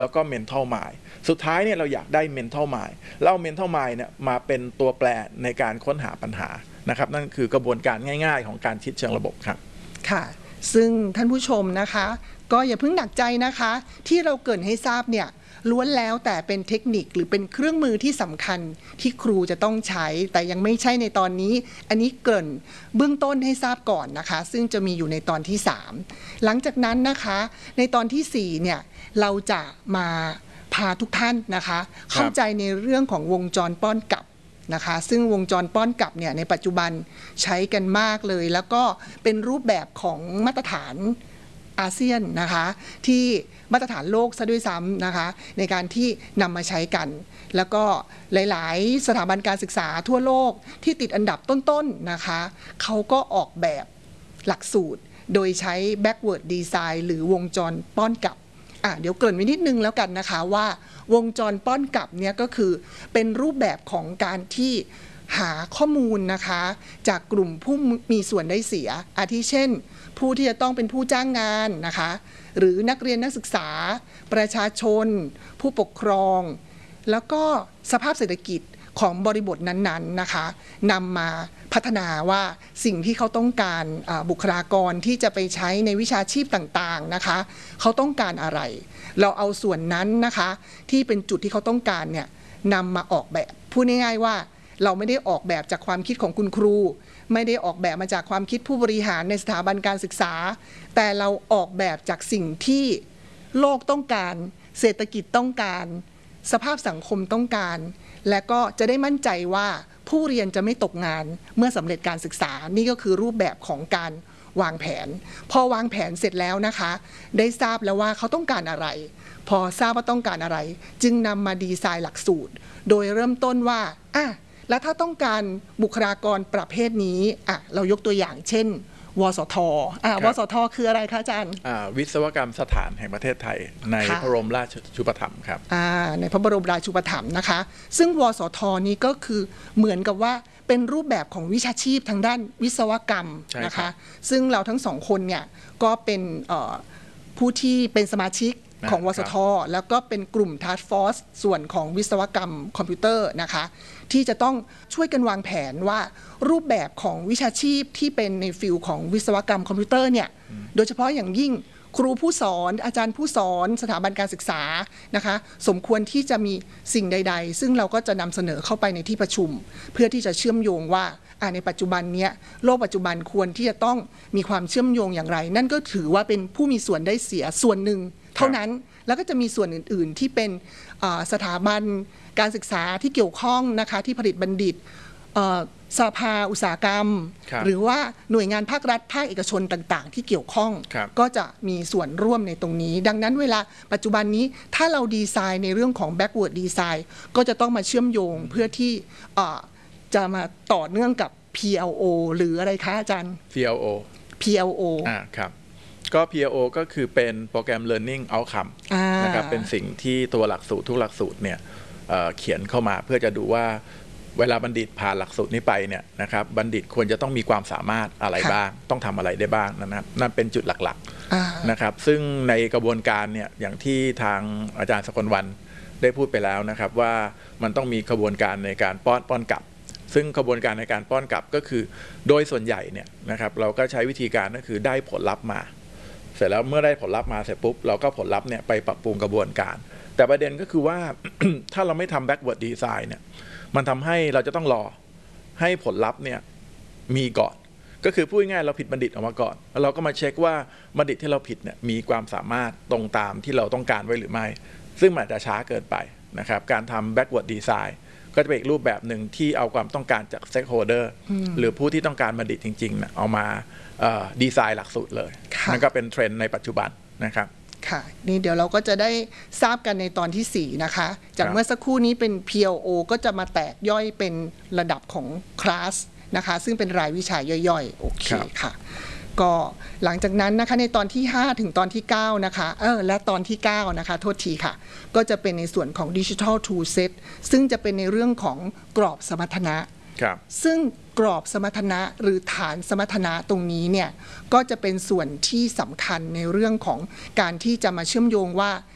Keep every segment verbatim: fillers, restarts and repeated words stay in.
แล้วก็ mental mind สุดท้ายเนี่ยเราอยากได้ mental mind แล้วเอา mental mind เนี่ยมาเป็นตัวแปรในการค้นหาปัญหานะครับนั่นคือกระบวนการง่ายๆของการคิดเชิงระบบครับค่ะซึ่งท่านผู้ชมนะคะก็อย่าเพิ่งหนักใจนะคะที่เราเกริ่นให้ทราบเนี่ยล้วนแล้วแต่เป็นเทคนิคหรือเป็นเครื่องมือที่สำคัญที่ครูจะต้องใช้แต่ยังไม่ใช่ในตอนนี้อันนี้เกริ่นเบื้องต้นให้ทราบก่อนนะคะซึ่งจะมีอยู่ในตอนที่สามหลังจากนั้นนะคะในตอนที่สี่เนี่ยเราจะมาพาทุกท่านนะคะเข้าใจในเรื่องของวงจรป้อนกลับนะคะซึ่งวงจรป้อนกลับเนี่ยในปัจจุบันใช้กันมากเลยแล้วก็เป็นรูปแบบของมาตรฐานอาเซียนนะคะที่มาตรฐานโลกซะด้วยซ้ำนะคะในการที่นำมาใช้กันแล้วก็หลายๆสถาบันการศึกษาทั่วโลกที่ติดอันดับต้นๆนะคะเขาก็ออกแบบหลักสูตรโดยใช้ backward design หรือวงจรป้อนกลับอ่ะเดี๋ยวเกริ่นไว้นิดนึงแล้วกันนะคะว่าวงจรป้อนกลับเนี่ยก็คือเป็นรูปแบบของการที่หาข้อมูลนะคะจากกลุ่มผู้มีส่วนได้เสียอาทิเช่นผู้ที่จะต้องเป็นผู้จ้างงานนะคะหรือนักเรียนนักศึกษาประชาชนผู้ปกครองแล้วก็สภาพเศรษฐกิจของบริบทนั้นๆนะคะนำมาพัฒนาว่าสิ่งที่เขาต้องการบุคลากรที่จะไปใช้ในวิชาชีพต่างๆนะคะเขาต้องการอะไรเราเอาส่วนนั้นนะคะที่เป็นจุดที่เขาต้องการเนี่ยนำมาออกแบบพูดง่ายๆว่าเราไม่ได้ออกแบบจากความคิดของคุณครูไม่ได้ออกแบบมาจากความคิดผู้บริหารในสถาบันการศึกษาแต่เราออกแบบจากสิ่งที่โลกต้องการเศรษฐกิจต้องการสภาพสังคมต้องการและก็จะได้มั่นใจว่าผู้เรียนจะไม่ตกงานเมื่อสำเร็จการศึกษานี่ก็คือรูปแบบของการวางแผนพอวางแผนเสร็จแล้วนะคะได้ทราบแล้วว่าเขาต้องการอะไรพอทราบว่าต้องการอะไรจึงนำมาดีไซน์หลักสูตรโดยเริ่มต้นว่าอ่ะแล้วถ้าต้องการบุคลากรประเภทนี้อ่ะเรายกตัวอย่างเช่นวสทอ่ะวสทคืออะไรคะอาจารย์วิศวกรรมสถานแห่งประเทศไทยในพระบรมราชูปถัมภ์ครับในพระบรมราชูปถัมภ์นะคะซึ่งวสทนี้ก็คือเหมือนกับว่าเป็นรูปแบบของวิชาชีพทางด้านวิศวกรรมนะคะซึ่งเราทั้งสองคนเนี่ยก็เป็นผู้ที่เป็นสมาชิกของวสทแล้วก็เป็นกลุ่ม Task Force ส่วนของวิศวกรรมคอมพิวเตอร์นะคะที่จะต้องช่วยกันวางแผนว่ารูปแบบของวิชาชีพที่เป็นในฟิลของวิศวกรรมคอมพิวเตอร์เนี่ยโดยเฉพาะอย่างยิ่งครูผู้สอนอาจารย์ผู้สอนสถาบันการศึกษานะคะสมควรที่จะมีสิ่งใดๆซึ่งเราก็จะนำเสนอเข้าไปในที่ประชุมเพื่อที่จะเชื่อมโยงว่าในปัจจุบันนี้โลกปัจจุบันควรที่จะต้องมีความเชื่อมโยงอย่างไรนั่นก็ถือว่าเป็นผู้มีส่วนได้เสียส่วนหนึ่งเท่านั้นแล้วก็จะมีส่วนอื่นๆที่เป็นสถาบันการศึกษาที่เกี่ยวข้องนะคะที่ผลิตบัณฑิตสภาอุตสาหกรรมหรือว่าหน่วยงานภาครัฐภาคเอกชนต่างๆที่เกี่ยวข้องก็จะมีส่วนร่วมในตรงนี้ดังนั้นเวลาปัจจุบันนี้ถ้าเราดีไซน์ในเรื่องของ backward design ก็จะต้องมาเชื่อมโยงเพื่อที่จะมาต่อเนื่องกับ พี แอล โอ หรืออะไรคะอาจารย์พี แอล โอพี แอล โออ่าครับก็ พี แอล โอ ก็คือเป็นโปรแกรม Learning Outcome นะครับเป็นสิ่งที่ตัวหลักสูตรทุกหลักสูตรเนี่ย เ, เขียนเข้ามาเพื่อจะดูว่าเวลาบัณฑิตผ่านหลักสูตรนี้ไปเนี่ยนะครับบัณฑิตควรจะต้องมีความสามารถอะไรบ้างต้องทำอะไรได้บ้างนะครับนั่นเป็นจุดหลักๆนะครับซึ่งในกระบวนการเนี่ยอย่างที่ทางอาจารย์สกลวรรณได้พูดไปแล้วนะครับว่ามันต้องมีกระบวนการในการป้อนป้อนกลับซึ่งกระบวนการในการป้อนกลับก็คือโดยส่วนใหญ่เนี่ยนะครับเราก็ใช้วิธีการก็คือได้ผลลัพธ์มาเสร็จแล้วเมื่อได้ผลลัพธ์มาเสร็จปุ๊บเราก็ผลลัพธ์เนี่ยไปปรับปรุงกระบวนการแต่ประเด็นก็คือว่า ถ้าเราไม่ทำ backward design เนี่ยมันทำให้เราจะต้องรอให้ผลลัพธ์เนี่ยมีก่อนก็คือพูดง่ายๆเราผิดบัณฑิตออกมาก่อนแล้วเราก็มาเช็คว่าบัณฑิตที่เราผิดเนี่ยมีความสามารถตรงตามที่เราต้องการไว้หรือไม่ซึ่งมันอาจจะช้าเกินไปนะครับการทำ backward design ก็จะเป็นอีกรูปแบบหนึ่งที่เอาความต้องการจาก stakeholder หรือผู้ที่ต้องการบัณฑิตจริงๆนะเอามาดีไซน์หลักสูตรเลยนั่นก็เป็นเทรนด์ในปัจจุบันนะครับค่ะนี่เดี๋ยวเราก็จะได้ทราบกันในตอนที่สี่นะคะจากเมื่อสักครู่นี้เป็น พี แอล โอ ก็จะมาแตกย่อยเป็นระดับของคลาสนะคะซึ่งเป็นรายวิชาย่อยๆโอเคค่ะก็หลังจากนั้นนะคะในตอนที่ห้าถึงตอนที่เก้านะคะเออและตอนที่เก้านะคะโทษทีค่ะก็จะเป็นในส่วนของ Digital Tool Set ซึ่งจะเป็นในเรื่องของกรอบสมรรถนะซึ่งกรอบสมรรถนะหรือฐานสมรรถนะตรงนี้เนี่ยก็จะเป็นส่วนที่สำคัญในเรื่องของการที่จะมาเชื่อมโยงว่า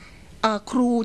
ครู